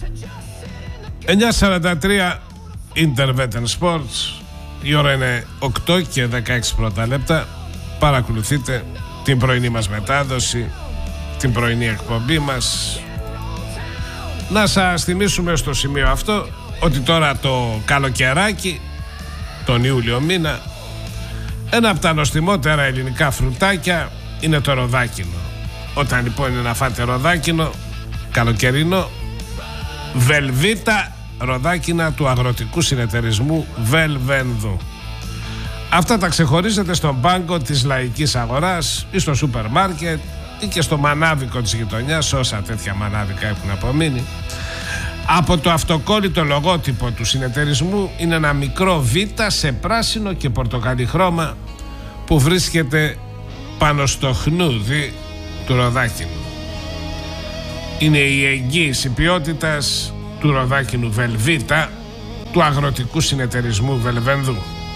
9:43 Intervetten Sports. Η ώρα είναι 8 και 16 πρώτα λεπτά. Παρακολουθείτε την πρωινή μας μετάδοση, την πρωινή εκπομπή μας. Να σας θυμίσουμε στο σημείο αυτό ότι τώρα το καλοκαιράκι, τον Ιούλιο μήνα, ένα από τα νοστιμότερα ελληνικά φρουτάκια είναι το ροδάκινο. Όταν λοιπόν είναι να φάτε ροδάκινο καλοκαιρινό, Βελβίτα ροδάκινα του αγροτικού συνεταιρισμού Βελβένδου. Αυτά τα ξεχωρίζετε στον πάγκο της λαϊκής αγοράς ή στο σούπερ μάρκετ ή και στο μανάβικο της γειτονιάς, όσα τέτοια μανάδικα έχουν απομείνει. Από το αυτοκόλλητο λογότυπο του συνεταιρισμού είναι ένα μικρό Β σε πράσινο και πορτοκαλί χρώμα που βρίσκεται πάνω στο χνούδι του ροδάκινου. Είναι η εγγύηση ποιότητας του ροδάκινου Βελβίτα του αγροτικού συνεταιρισμού Βελβένδου.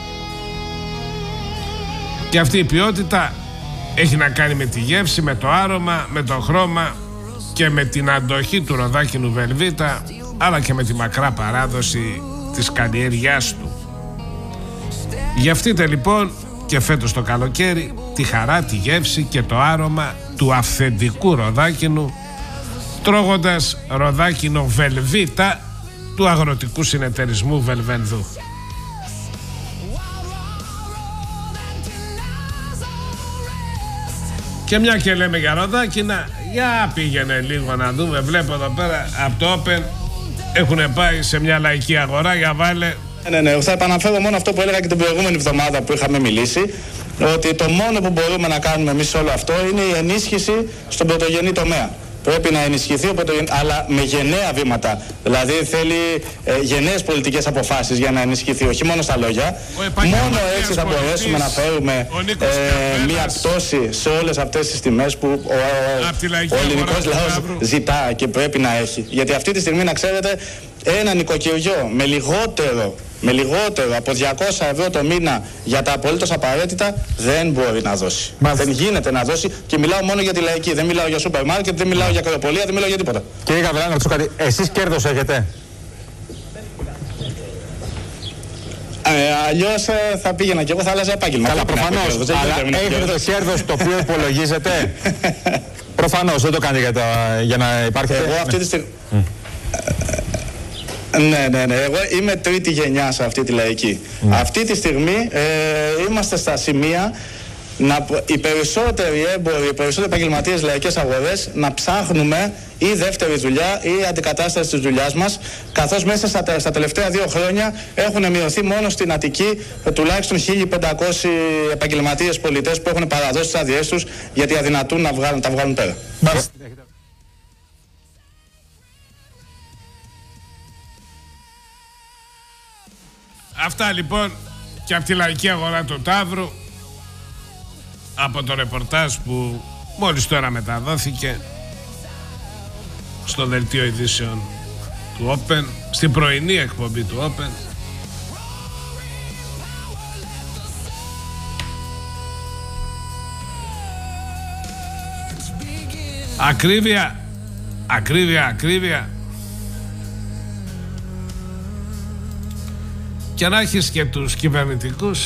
Και αυτή η ποιότητα έχει να κάνει με τη γεύση, με το άρωμα, με το χρώμα και με την αντοχή του ροδάκινου Βελβίτα, αλλά και με τη μακρά παράδοση της καλλιέργειάς του. Γευτείτε λοιπόν και φέτος το καλοκαίρι τη χαρά, τη γεύση και το άρωμα του αυθεντικού ροδάκινου, τρώγοντας ροδάκινο Βελβίτα του αγροτικού συνεταιρισμού Βελβένδου. Και μια και λέμε για ροδάκινα, για πήγαινε λίγο να δούμε. Βλέπω εδώ πέρα από το Open έχουν πάει σε μια λαϊκή αγορά. Για βάλε. Ναι, θα επαναφέρω μόνο αυτό που έλεγα και την προηγούμενη εβδομάδα που είχαμε μιλήσει, ότι το μόνο που μπορούμε να κάνουμε εμείς σε όλο αυτό είναι η ενίσχυση στον πρωτογενή τομέα. Πρέπει να ενισχυθεί ο πρωτογενής, αλλά με γενναία βήματα. Δηλαδή θέλει γενναίες πολιτικές αποφάσεις για να ενισχυθεί, όχι μόνο στα λόγια. Μόνο έτσι θα μπορέσουμε να φέρουμε μια πτώση σε όλες αυτές τις τιμές που ο ελληνικός λαός ζητά και πρέπει να έχει. Γιατί αυτή τη στιγμή, να ξέρετε, ένα νοικοκυριό με λιγότερο από 200 ευρώ το μήνα για τα απολύτως απαραίτητα δεν μπορεί να δώσει. Δεν γίνεται να δώσει, και μιλάω μόνο για τη λαϊκή. Δεν μιλάω για σούπερ μάρκετ, δεν μιλάω για κρεοπολία, δεν μιλάω για τίποτα. Κύριε Γαβριλά, να ρωτήσω κάτι. Εσείς κέρδος έχετε? Αλλιώς θα πήγαινα και εγώ, θα άλλαζα επάγγελμα. Καλά, προφανώς. Αλλά έχετε το κέρδος το οποίο υπολογίζετε? Προφανώς, δεν το κάνετε για να υπάρχετε. Εγώ αυτή τη στιγμή. Ναι. Εγώ είμαι τρίτη γενιά σε αυτή τη λαϊκή. Αυτή τη στιγμή είμαστε στα σημεία οι περισσότεροι έμποροι, οι περισσότεροι επαγγελματίες λαϊκές αγορές να ψάχνουμε ή δεύτερη δουλειά ή αντικατάσταση της δουλειάς μας, καθώς μέσα στα τελευταία 2 χρόνια έχουν μειωθεί μόνο στην Αττική τουλάχιστον 1.500 επαγγελματίες πολιτές που έχουν παραδώσει τις άδειές τους γιατί αδυνατούν να τα βγάλουν πέρα. Αυτά λοιπόν και από τη λαϊκή αγορά του Ταύρου, από το ρεπορτάζ που μόλις τώρα μεταδόθηκε στο δελτίο ειδήσεων του Open, στην πρωινή εκπομπή του Open. Ακρίβεια. Και να έχεις και τους κυβερνητικούς,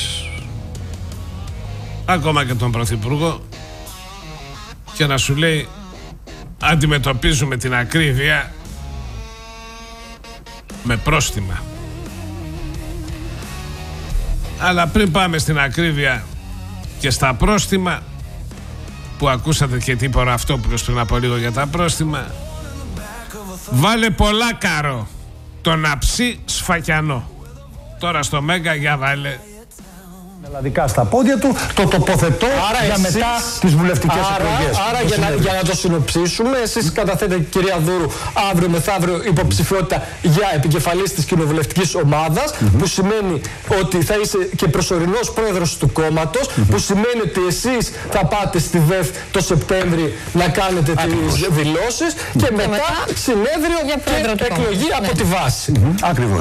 ακόμα και τον Πρωθυπουργό, και να σου λέει αντιμετωπίζουμε την ακρίβεια με πρόστιμα. Αλλά πριν πάμε στην ακρίβεια και στα πρόστιμα, που ακούσατε και τι είπε ο Ραυτόπουλος πριν από λίγο για τα πρόστιμα, βάλε πολλά καρό τον αψί σφακιανό. Τώρα στο Μέγκα, για βάλε. ελλαδικά στα πόδια του, το τοποθετώ για μετά τις βουλευτικές εκλογές. Άρα για να το συνοψίσουμε, εσείς καταθέτετε, κυρία Δούρου, αύριο μεθαύριο υποψηφιότητα για επικεφαλής της κοινοβουλευτικής ομάδας, που σημαίνει ότι θα είσαι και προσωρινός πρόεδρος του κόμματος, που σημαίνει ότι εσείς θα πάτε στη ΔΕΘ το Σεπτέμβρη να κάνετε τις δηλώσεις και μετά συνέδριο και εκλογή από τη βάση. Ακριβώς.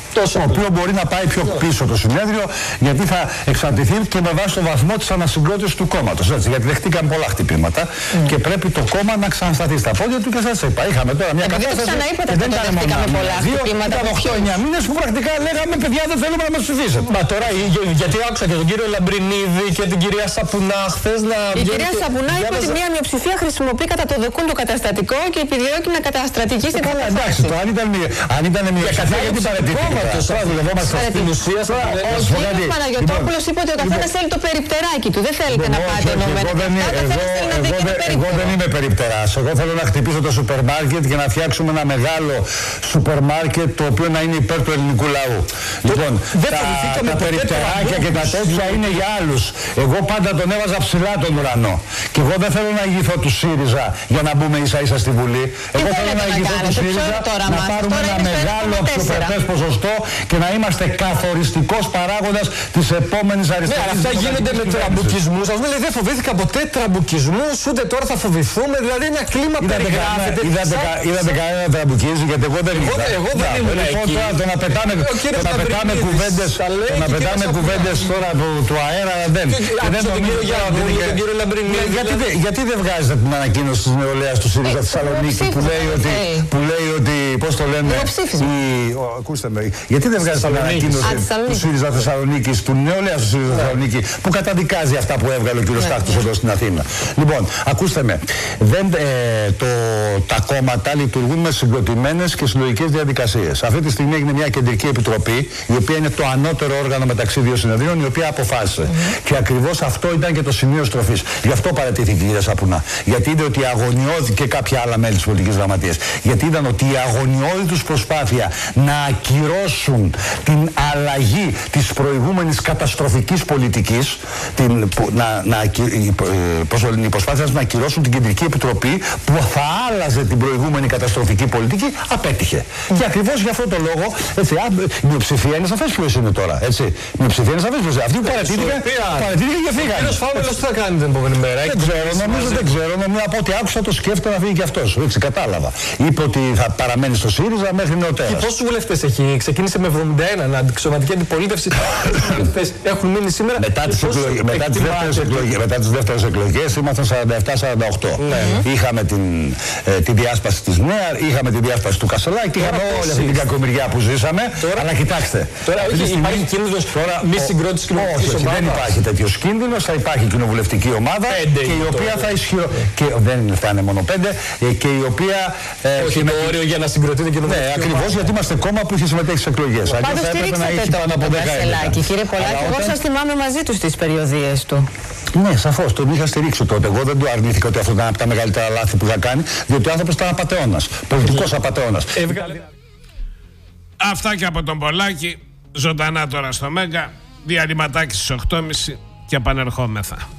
Το οποίο μπορεί να πάει πιο πίσω το συνέδριο, γιατί θα εξαρτηθεί και με βάση το βαθμό της ανασυγκρότησης του κόμματος. Γιατί δεχτήκαν πολλά χτυπήματα και πρέπει το κόμμα να ξανασταθεί στα πόδια του και σας είπα. Είχαμε τώρα μια κατάσταση. Ξαναείπατε αυτό, δεν δεχτήκαμε πολλά χτυπήματα. Ήταν 8-9 μήνες που πρακτικά λέγαμε παιδιά δεν θέλουμε να μας ψηφίσετε. Μα τώρα, γιατί άκουσα και τον κύριο Λαμπρινίδη και την κυρία Σαπουνά χθες να. Η κυρία Σαπουνά είπε ότι μια μειοψηφία χρησιμοποιεί κατά το δεκούν το καταστατικό και επιδιώκει να καταστρατηγήσει την κατάσταση. Εντάξει, το αν ήταν μειοψηφία, γιατί παρετήθηκε. Τώρα δουλευόμαστε στην ουσία. Ο κ. Παναγιωτόπουλος είπε ότι ο καθένας θέλει το περιπτεράκι του. Δεν θέλετε να πάτε ενωμένα. Εγώ δεν είμαι περιπτεράς. Εγώ θέλω να χτυπήσω το σούπερ μάρκετ και να φτιάξουμε ένα μεγάλο σούπερ μάρκετ το οποίο να είναι υπέρ του ελληνικού λαού. Λοιπόν, τα περιπτεράκια και τα τέτοια είναι για άλλους. Εγώ πάντα τον έβαζα ψηλά τον ουρανό. Και εγώ δεν θέλω να ηγηθώ του ΣΥΡΙΖΑ για να μπούμε ίσα-ίσα στη Βουλή. Εγώ θέλω να ηγηθώ του ΣΥΡΙΖΑ να πάρουμε ένα μεγάλο αξιοπρεπές ποσοστό και να είμαστε καθοριστικός παράγοντας της επόμενης αριστερής. Ναι, αυτά γίνονται με τραμπουκισμούς. Ας πούμε, δεν φοβήθηκα ποτέ τραμπουκισμούς, ούτε τώρα θα φοβηθούμε. Δηλαδή ένα κλίμα περιγράφεται. Είδατε κανένα τραμπουκίζει, γιατί εγώ δεν ήμουν. Εγώ δεν ήμουν εκεί. Το να πετάμε κουβέντες τώρα του αέρα δεν. Τον κύριο Λαμπρινίδη. Γιατί δεν βγάζετε την ανακοίνωση της νεολαίας του ΣΥΡΙΖΑ Θεσσαλονίκη που λέει ότι, πώς το λένε, ακούστε με, γιατί δεν βγάζετε την ανακοίνωση του ΣΥΡΙΖΑ Θεσσαλονίκη, του νεολαίας του ΣΥΡΙΖΑ Θεσσαλονίκη, που καταδικάζει αυτά που έβγαλε ο κύριος Στάχτος εδώ στην Αθήνα. Λοιπόν, ακούστε με, τα κόμματα λειτουργούν με συγκροτημένες και συλλογικές διαδικασίες. Αυτή τη στιγμή έγινε μια κεντρική επιτροπή, η οποία είναι το ανώτερο όργανο μεταξύ δύο συνεδρίων, η οποία αποφάσισε. Και ακριβώς αυτό ήταν και το σημείο στροφής. Γι' αυτό παραιτήθηκε η κυρία Σαπουνά. Γιατί είδε ότι και κάποια άλλα μέλη της πολιτικής γραμματείας. Γιατί είδαν ότι η αγωνιώδη τους προσπάθεια να ακυρώσουν την αλλαγή της προηγούμενης καταστροφικής πολιτικής, η προσπάθεια να ακυρώσουν την κεντρική επιτροπή που θα άλλαζε την προηγούμενη καταστροφική πολιτική, απέτυχε. Και ακριβώς για αυτό το λόγο, έτσι, η μειοψηφία είναι σαφές ποιος είναι τώρα. Έτσι. Η μειοψηφία είναι σαφές ποιος είναι. Αυτοί που παρατήρηκαν και φύγανε. Ο κύριος Φάβελος τι θα κάνει την επόμενη μέρα? Δεν ξέρω. Νομίζω από ό,τι άκουσα το σκέφτεται να φύγει και αυτός. Έτσι, κατάλαβα. Είπε ότι θα παραμένει στο ΣΥΡΙΖΑ μέχρι νεοτέρας. Και πόσους βουλευτές έχει? Ξεκίνησε με 71, αξιωματική αντιπολίτευση. Έχουν μείνει σήμερα. Μετά τις δεύτερες εκλογές ήμασταν 47-48. Είχαμε τη διάσπαση της ΝΕΑ, είχαμε τη διάσπαση του Κασελάκη, είχαμε όλη αυτή την κακομοιριά που ζήσαμε. Αλλά κοιτάξτε. Τώρα υπάρχει κίνδυνος μη συγκρότηση κοινοβουλευτικής ομάδας. Δεν υπάρχει τέτοιος κίνδυνος, θα υπάρχει κοινοβουλευτική ομάδα και η οποία θα δεν φτάνε μόνο 5 και η οποία. Όχι το όριο για να συγκροτείται κοινοβουλευτική ομάδα. Ναι, ακριβώς, γιατί είμαστε κόμμα που είχε συμμετέχει στις εκλογές. Πάντως στηρίξατε τον Κασελάκη, κύριε Πολάκη. Εγώ σας θυμάμαι μαζί του στις περιοδίες του. Ναι, σαφώς, τον είχα στηρίξει τότε. Εγώ δεν του αρνήθηκα ότι αυτό ήταν από τα μεγαλύτερα λάθη που είχα κάνει, διότι ο άνθρωπος ήταν απατεώνας. Πολιτικός απατεώνας. Αυτά και από τον Πολάκη. Ζωντανά τώρα στο Μέγκα. Διαλυματάκι στις 8.30 και επανερχόμεθα.